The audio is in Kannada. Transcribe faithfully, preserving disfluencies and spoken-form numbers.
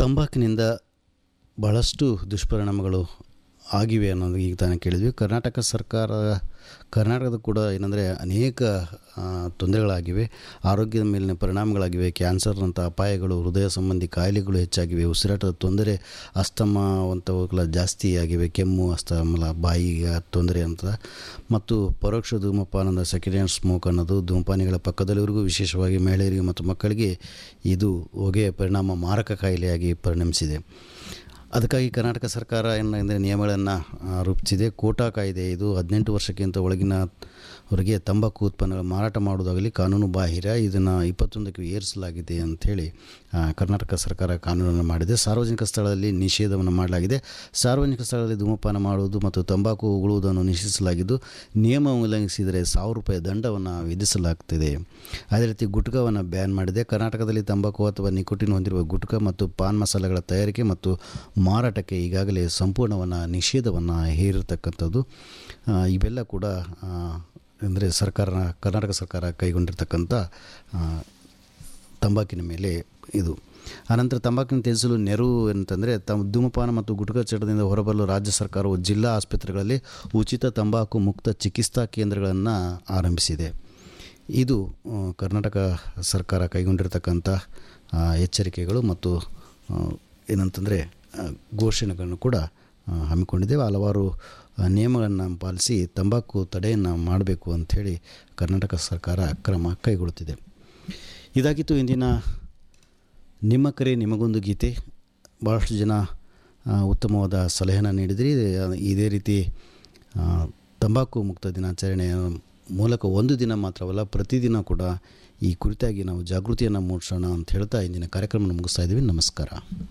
ತಂಬಾಕಿನಿಂದ ಬಹಳಷ್ಟು ದುಷ್ಪರಿಣಾಮಗಳು ಆಗಿವೆ ಅನ್ನೋದು ಈಗ ತಾನೇ ಕೇಳಿದ್ವಿ. ಕರ್ನಾಟಕ ಸರ್ಕಾರ ಕರ್ನಾಟಕದ ಕೂಡ ಏನಂದರೆ ಅನೇಕ ತೊಂದರೆಗಳಾಗಿವೆ, ಆರೋಗ್ಯದ ಮೇಲಿನ ಪರಿಣಾಮಗಳಾಗಿವೆ. ಕ್ಯಾನ್ಸರ್ನಂಥ ಅಪಾಯಗಳು, ಹೃದಯ ಸಂಬಂಧಿ ಕಾಯಿಲೆಗಳು ಹೆಚ್ಚಾಗಿವೆ, ಉಸಿರಾಟದ ತೊಂದರೆ, ಅಸ್ತಮಾವಂಥವುಗಳ ಜಾಸ್ತಿ ಆಗಿವೆ, ಕೆಮ್ಮು, ಅಸ್ತಮಲ, ಬಾಯಿಗೆ ತೊಂದರೆ ಅಂತ. ಮತ್ತು ಪರೋಕ್ಷ ಧೂಮಪಾನದ ಸೆಕೆಂಡ್ ಹ್ಯಾಂಡ್ ಸ್ಮೋಕ್ ಅನ್ನೋದು ಧೂಮಪಾನಿಗಳ ಪಕ್ಕದಲ್ಲಿವರೆಗೂ, ವಿಶೇಷವಾಗಿ ಮಹಿಳೆಯರಿಗೆ ಮತ್ತು ಮಕ್ಕಳಿಗೆ ಇದು ಹೊಗೆಯ ಪರಿಣಾಮ ಮಾರಕ ಕಾಯಿಲೆಯಾಗಿ ಪರಿಣಮಿಸಿದೆ. ಅದಕ್ಕಾಗಿ ಕರ್ನಾಟಕ ಸರ್ಕಾರ ಏನಂದರೆ ನಿಯಮಗಳನ್ನು ರೂಪಿಸಿದೆ. ಕೋಟಾ ಕಾಯ್ದೆ ಇದು ಹದಿನೆಂಟು ವರ್ಷಕ್ಕಿಂತ ಒಳಗಿನವರಿಗೆ ತಂಬಾಕು ಉತ್ಪನ್ನಗಳ ಮಾರಾಟ ಮಾಡುವುದಾಗಲಿ ಕಾನೂನು ಬಾಹಿರ. ಇದನ್ನು ಇಪ್ಪತ್ತೊಂದಕ್ಕೆ ಏರಿಸಲಾಗಿದೆ ಅಂಥೇಳಿ ಕರ್ನಾಟಕ ಸರ್ಕಾರ ಕಾನೂನನ್ನು ಮಾಡಿದೆ. ಸಾರ್ವಜನಿಕ ಸ್ಥಳದಲ್ಲಿ ನಿಷೇಧವನ್ನು ಮಾಡಲಾಗಿದೆ. ಸಾರ್ವಜನಿಕ ಸ್ಥಳದಲ್ಲಿ ಧೂಮಪಾನ ಮಾಡುವುದು ಮತ್ತು ತಂಬಾಕು ಉಗುಳುವುದನ್ನು ನಿಷೇಧಿಸಲಾಗಿದ್ದು, ನಿಯಮ ಉಲ್ಲಂಘಿಸಿದರೆ ಸಾವಿರ ರೂಪಾಯಿ ದಂಡವನ್ನು ವಿಧಿಸಲಾಗ್ತಿದೆ. ಅದೇ ರೀತಿ ಗುಟ್ಕಾವನ್ನು ಬ್ಯಾನ್ ಮಾಡಿದೆ. ಕರ್ನಾಟಕದಲ್ಲಿ ತಂಬಾಕು ಅಥವಾ ನಿಕೋಟಿನ್ ಹೊಂದಿರುವ ಗುಟ್ಕಾ ಮತ್ತು ಪಾನ್ ಮಸಾಲೆಗಳ ತಯಾರಿಕೆ ಮತ್ತು ಮಾರಾಟಕ್ಕೆ ಈಗಾಗಲೇ ಸಂಪೂರ್ಣವನ್ನು ನಿಷೇಧವನ್ನು ಹೇರಿರ್ತಕ್ಕಂಥದ್ದು. ಇವೆಲ್ಲ ಕೂಡ ಅಂದರೆ ಸರ್ಕಾರ ಕರ್ನಾಟಕ ಸರ್ಕಾರ ಕೈಗೊಂಡಿರ್ತಕ್ಕಂಥ ತಂಬಾಕಿನ ಮೇಲೆ ಇದು. ಅನಂತರ ತಂಬಾಕಿನ ತ್ಯಜಿಸಲು ನೆರವು ಅಂತಂದರೆ ತಮ್ಮ ಧೂಮಪಾನ ಮತ್ತು ಗುಟ್ಕಾ ಚಟದಿಂದ ಹೊರಬರಲು ರಾಜ್ಯ ಸರ್ಕಾರವು ಜಿಲ್ಲಾ ಆಸ್ಪತ್ರೆಗಳಲ್ಲಿ ಉಚಿತ ತಂಬಾಕು ಮುಕ್ತ ಚಿಕಿತ್ಸಾ ಕೇಂದ್ರಗಳನ್ನು ಆರಂಭಿಸಿದೆ. ಇದು ಕರ್ನಾಟಕ ಸರ್ಕಾರ ಕೈಗೊಂಡಿರ್ತಕ್ಕಂಥ ಎಚ್ಚರಿಕೆಗಳು ಮತ್ತು ಏನಂತಂದರೆ ಘೋಷಣೆಗಳನ್ನು ಕೂಡ ಹಮ್ಮಿಕೊಂಡಿದ್ದೇವೆ. ಹಲವಾರು ನಿಯಮಗಳನ್ನು ಪಾಲಿಸಿ ತಂಬಾಕು ತಡೆಯನ್ನು ಮಾಡಬೇಕು ಅಂಥೇಳಿ ಕರ್ನಾಟಕ ಸರ್ಕಾರ ಕ್ರಮ ಕೈಗೊಳ್ಳುತ್ತಿದೆ. ಇದಾಗಿತ್ತು ಇಂದಿನ ನಿಮ್ಮ ಕರೆ ನಿಮಗೊಂದು ಗೀತೆ. ಭಾಳಷ್ಟು ಜನ ಉತ್ತಮವಾದ ಸಲಹೆಯನ್ನು ನೀಡಿದಿರಿ. ಇದೇ ರೀತಿ ತಂಬಾಕು ಮುಕ್ತ ದಿನಾಚರಣೆಯ ಮೂಲಕ ಒಂದು ದಿನ ಮಾತ್ರವಲ್ಲ, ಪ್ರತಿದಿನ ಕೂಡ ಈ ಕುರಿತಾಗಿ ನಾವು ಜಾಗೃತಿಯನ್ನು ಮೂಡಿಸೋಣ ಅಂತ ಹೇಳ್ತಾ ಇಂದಿನ ಕಾರ್ಯಕ್ರಮವನ್ನು ಮುಗಿಸ್ತಾ ಇದ್ದೀವಿ. ನಮಸ್ಕಾರ.